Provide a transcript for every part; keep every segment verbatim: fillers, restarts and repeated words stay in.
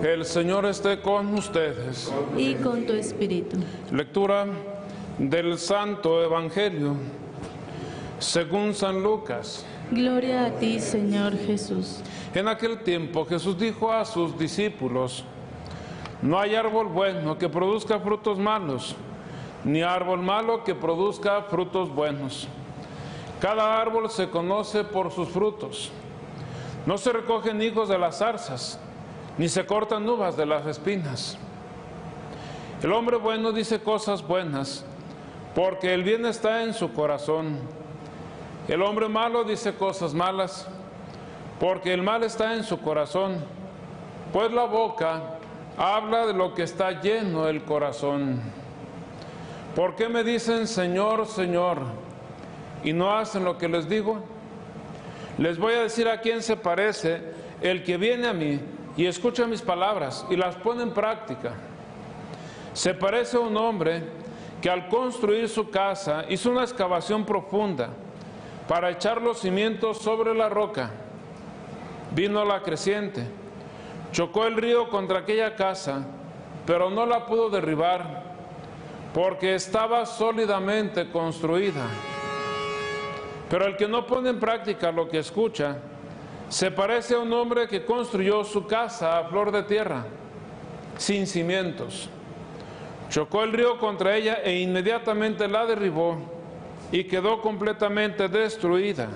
El Señor esté con ustedes. Y con tu espíritu. Lectura del Santo Evangelio según San Lucas. Gloria a ti, Señor Jesús. En aquel tiempo Jesús dijo a sus discípulos: no hay árbol bueno que produzca frutos malos, ni árbol malo que produzca frutos buenos. Cada árbol se conoce por sus frutos. No se recogen higos de las zarzas, ni se cortan uvas de las espinas. El hombre bueno dice cosas buenas, porque el bien está en su corazón. El hombre malo dice cosas malas, porque el mal está en su corazón. Pues la boca habla de lo que está lleno el corazón. ¿Por qué me dicen Señor, Señor, y no hacen lo que les digo? Les voy a decir a quién se parece el que viene a mí y escucha mis palabras y las pone en práctica. Se parece a un hombre que al construir su casa hizo una excavación profunda para echar los cimientos sobre la roca. Vino la creciente, chocó el río contra aquella casa, pero no la pudo derribar, porque estaba sólidamente construida. Pero el que no pone en práctica lo que escucha, se parece a un hombre que construyó su casa a flor de tierra, sin cimientos. Chocó el río contra ella e inmediatamente la derribó y quedó completamente destruida.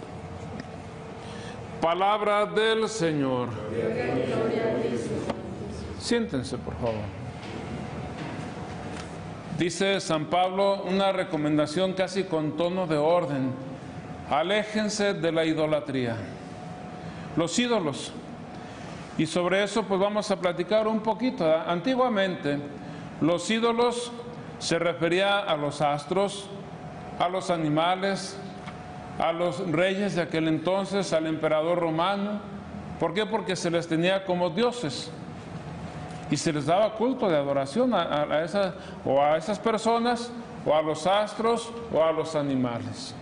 Palabra del Señor. Siéntense, por favor. Dice San Pablo una recomendación casi con tono de orden: aléjense de la idolatría, los ídolos. Y sobre eso pues vamos a platicar un poquito. Antiguamente los ídolos se refería a los astros, a los animales, a los reyes de aquel entonces, al emperador romano. ¿Por qué? Porque se les tenía como dioses y se les daba culto de adoración a, a, a esas, o a esas personas, o a los astros, o a los animales.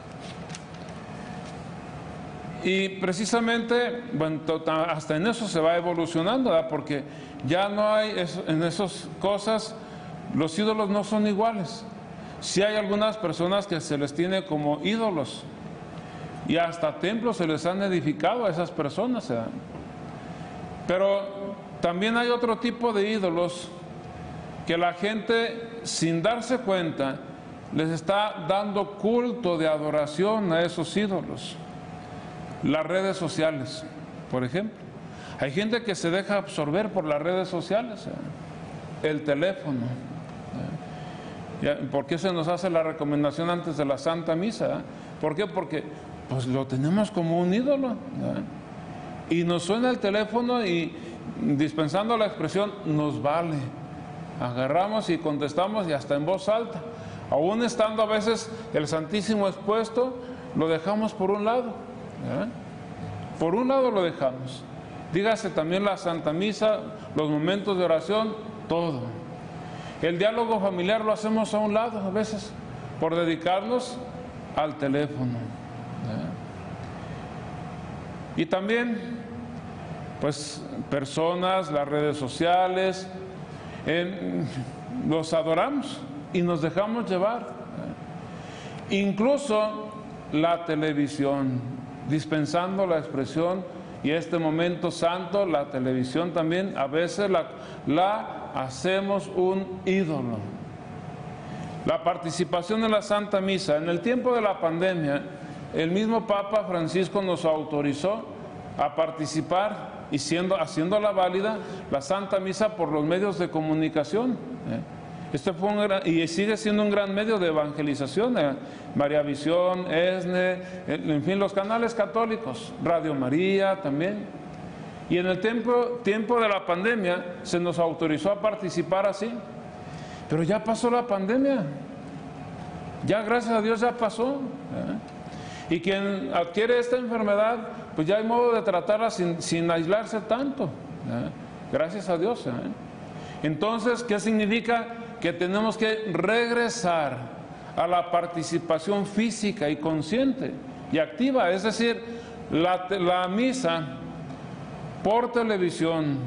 Y precisamente, bueno, hasta en eso se va evolucionando, ¿verdad? Porque ya no hay, eso, en esas cosas, los ídolos no son iguales. Sí hay algunas personas que se les tiene como ídolos, y hasta templos se les han edificado a esas personas, ¿verdad? Pero también hay otro tipo de ídolos que la gente, sin darse cuenta, les está dando culto de adoración a esos ídolos. Las redes sociales, por ejemplo. Hay gente que se deja absorber por las redes sociales, ¿eh? El teléfono. ¿eh? ¿Por qué se nos hace la recomendación antes de la Santa Misa? ¿eh? ¿Por qué? Porque pues lo tenemos como un ídolo. ¿eh? Y nos suena el teléfono y, dispensando la expresión, nos vale. Agarramos y contestamos, y hasta en voz alta. Aún estando a veces el Santísimo expuesto, lo dejamos por un lado. ¿eh? Por un lado lo dejamos. Dígase también la Santa Misa, los momentos de oración, todo. El diálogo familiar lo hacemos a un lado a veces, por dedicarnos al teléfono. ¿eh? Y también, pues, personas, las redes sociales, en, los adoramos y nos dejamos llevar. ¿eh? Incluso la televisión, dispensando la expresión y este momento santo, la televisión también a veces la, la hacemos un ídolo. La participación en la Santa Misa. En el tiempo de la pandemia, el mismo Papa Francisco nos autorizó a participar y siendo, haciéndola válida la Santa Misa por los medios de comunicación. ¿eh? Este fue un gran, y sigue siendo un gran medio de evangelización. ¿eh? María Visión, ESNE, en fin, los canales católicos, Radio María también. Y en el tiempo, tiempo de la pandemia se nos autorizó a participar así. Pero ya pasó la pandemia. Ya, gracias a Dios, ya pasó. ¿eh? Y quien adquiere esta enfermedad, pues ya hay modo de tratarla sin, sin aislarse tanto. ¿eh? Gracias a Dios. ¿eh? Entonces, ¿qué significa? Que tenemos que regresar a la participación física y consciente y activa, es decir, la, la misa por televisión,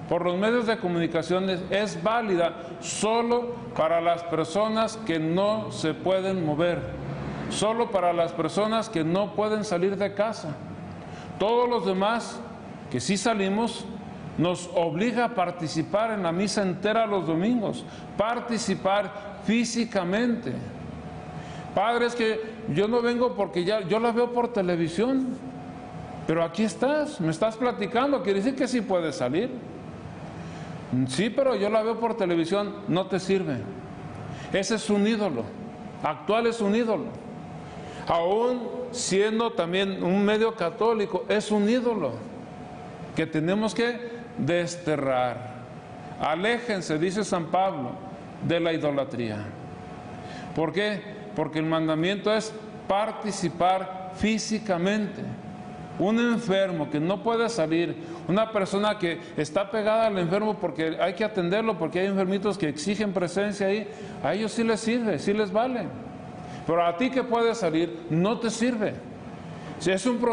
por los medios de comunicación es válida solo para las personas que no se pueden mover, solo para las personas que no pueden salir de casa. Todos los demás que sí salimos, nos obliga a participar en la misa entera los domingos, participar físicamente. Padre, es que yo no vengo porque ya yo la veo por televisión, pero aquí estás, me estás platicando, quiere decir que sí puedes salir. Sí, pero yo la veo por televisión, no te sirve. Ese es un ídolo, actual es un ídolo. Aún siendo también un medio católico, es un ídolo que tenemos que desterrar. Aléjense, dice San Pablo, de la idolatría. ¿Por qué? Porque el mandamiento es participar físicamente. Un enfermo que no puede salir, una persona que está pegada al enfermo porque hay que atenderlo, porque hay enfermitos que exigen presencia ahí, a ellos sí les sirve, sí les vale. Pero a ti que puedes salir, no te sirve. Si es un